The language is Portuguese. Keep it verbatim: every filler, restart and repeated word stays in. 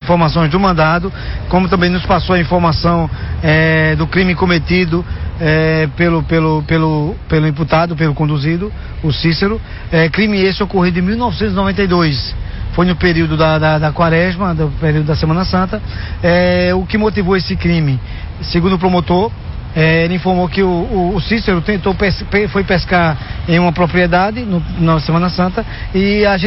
informações do mandado, como também nos passou a informação é, do crime cometido é, pelo, pelo, pelo, pelo imputado, pelo conduzido, o Cícero, é, crime esse ocorrido em mil novecentos e noventa e dois. Foi no período da, da, da quaresma, do período da Semana Santa. É, o que motivou esse crime? Segundo o promotor, é, ele informou que o, o, o Cícero tentou pes, foi pescar em uma propriedade no, na Semana Santa e a